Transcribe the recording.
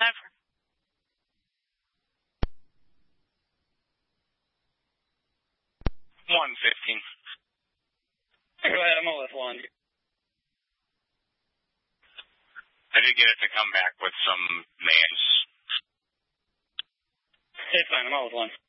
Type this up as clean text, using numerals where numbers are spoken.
115. Go ahead, I'm with one. I did get it to come back with some names. It's fine, I'm all with one.